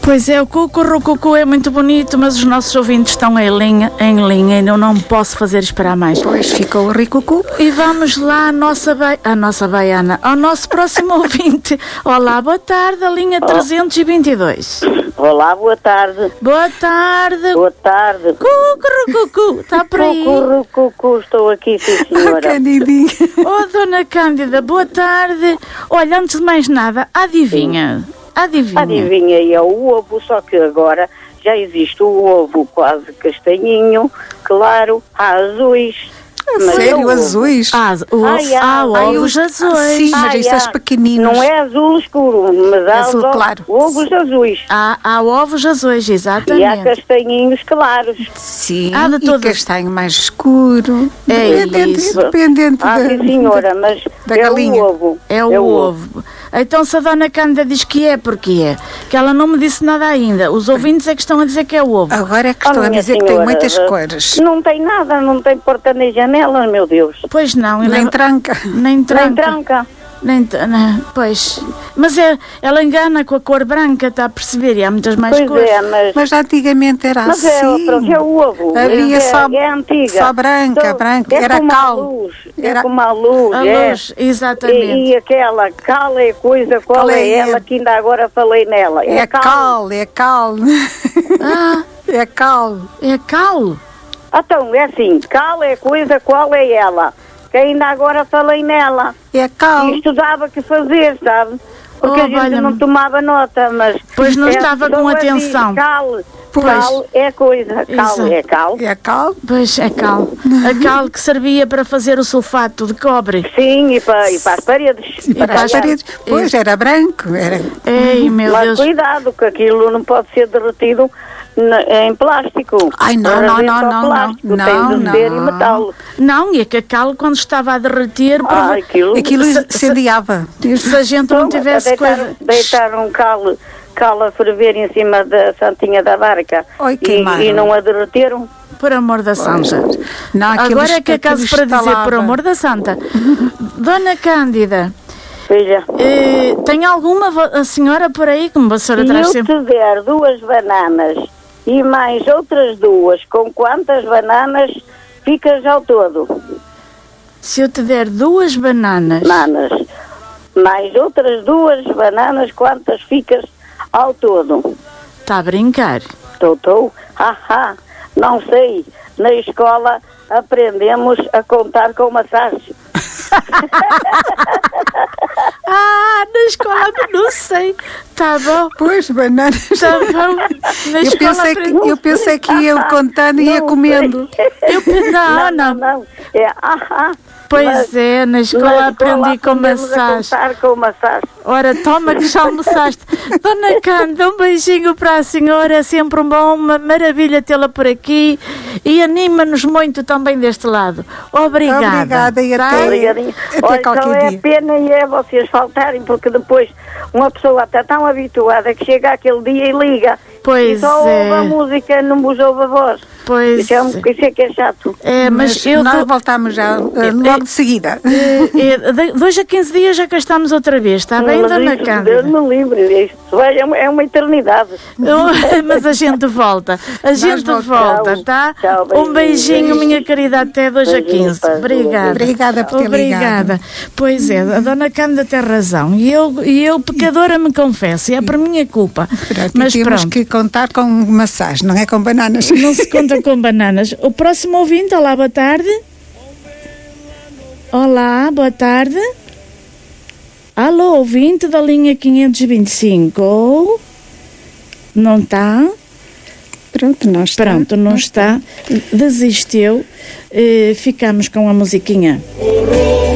Pois é, o cucu é muito bonito, mas os nossos ouvintes estão em linha e eu não posso fazer esperar mais. Pois ficou o ricucu. E vamos lá à nossa baiana, ao nosso próximo ouvinte. Olá, boa tarde, a linha 322. Olá, boa tarde. Boa tarde. Boa tarde. Cucu, está por aí? Cucu, estou aqui, sim, senhora. Candidinha. Oh, dona Cândida, boa tarde. Olha, antes de mais nada, adivinha? Adivinha, é o ovo, só que agora já existe o ovo quase castanhinho, claro, azuis. Sério, azuis? Ovos azuis. Sim, mas estes pequeninos. Não é azul escuro, mas há azul claro. Ovos azuis. Há ovos azuis, exatamente. E há castanhinhos claros. Sim, e castanho mais escuro. É Dependente sim, senhora, mas da galinha. O ovo. É o ovo. Então, se a dona Cândida diz que é, porque é? Que ela não me disse nada ainda. Os ouvintes é que estão a dizer que é o ovo. Agora é que estão a dizer que tem muitas cores. Não tem nada, não tem porta nem janela, meu Deus. Pois não. Nem tranca. Nem tranca. Pois. Mas ela engana com a cor branca, está a perceber? E há muitas mais cores. Mas antigamente era assim. É o ovo. Havia é antiga. Só branca. Era cal. Era como a luz. A luz, exatamente. E aquela cal é coisa, qual é ela que ainda agora falei nela? É cal. É cal. Então, é assim, cal é coisa, qual é ela? Que ainda agora falei nela. É cal. E estudava que fazer, sabe? Porque a gente não tomava nota, mas... Pois não estava com atenção. Cal é coisa. Cal. É cal? Pois, é cal. A cal que servia para fazer o sulfato de cobre. Sim, e para as paredes. Para as paredes. Pois, era branco. Ei, meu Mas Deus. cuidado, que aquilo não pode ser derretido em plástico. Ai, não. Tem de ser em metal. Não, e que a cal, quando estava a derreter... Aquilo incendiava. Se a gente não tivesse coisa... Deitar um cal a ferver em cima da santinha da barca. Oi, e não a derreteram. Por amor da santa. Não, agora é que é caso para dizer por amor da santa. Dona Cândida, filha, tem alguma a senhora por aí, como a senhora traz sempre? Se eu te der 2 bananas e mais outras 2, com quantas bananas ficas ao todo? Se eu te der 2 bananas... mais outras 2 bananas, quantas ficas ao todo? Está a brincar? Estou. Não sei. Na escola aprendemos a contar com maçãs. Na escola não sei. Tá bom. Pois, bananas. Tá bom. Eu pensei que ia contando e ia comendo. Não. Pois na escola aprendi com maçãs. Ora, toma que já almoçaste. Dona Cândida, um beijinho para a senhora. É sempre uma maravilha tê-la por aqui. E anima-nos muito também deste lado. Obrigada. E até qualquer dia. É pena vocês faltarem, porque depois uma pessoa está tão habituada que chega aquele dia e liga. Pois e só ouve a música, não vos ouve a voz. Pois isso é que é chato. Mas nós voltamos já logo de seguida. De 2 a 15 dias já cá estamos outra vez, está bem, Dona Cândida? Deus me livre, isto é uma eternidade. Mas a gente volta, tá? Tchau, um beijinho, minha querida, até 2 a 15. Obrigada por ter ligado. Pois é, a Dona Cândida tem razão. E eu pecadora, me confesso, é por minha culpa. Mas temos que contar com maçãs, não é com bananas. Não se conta com bananas. O próximo ouvinte, olá, boa tarde. Olá, boa tarde. Alô, ouvinte da linha 525. Não está? Pronto, não está. Desistiu. Ficamos com a musiquinha.